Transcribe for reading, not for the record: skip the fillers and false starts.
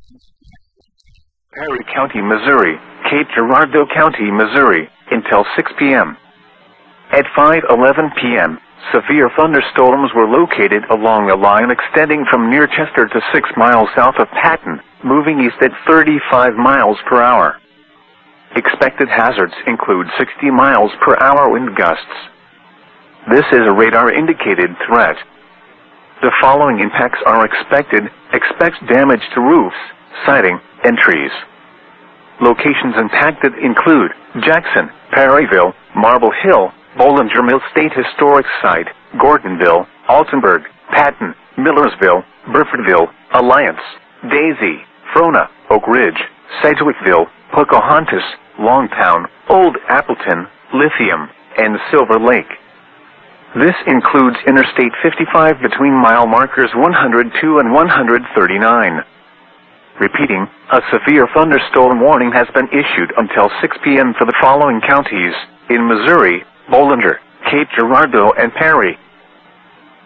Perry County, Missouri, Cape Girardeau County, Missouri, until 6 p.m. At 5:11 p.m., severe thunderstorms were located along a line extending from near Chester to 6 miles south of Patton, moving east at 35 miles per hour. Expected hazards include 60 miles per hour wind gusts. This is a radar-indicated threat. The following impacts are expected. Expect damage to roofs, siding, and trees. Locations impacted include Jackson, Perryville, Marble Hill, Bollinger Mill State Historic Site, Gordonville, Altenburg, Patton, Millersville, Burfordville, Alliance, Daisy, Frona, Oak Ridge, Sedgwickville, Pocahontas, Longtown, Old Appleton, Lithium, and Silver Lake. This includes Interstate 55 between mile markers 102 and 139. Repeating, a severe thunderstorm warning has been issued until 6 p.m. for the following counties: in Missouri, Bollinger, Cape Girardeau, and Perry.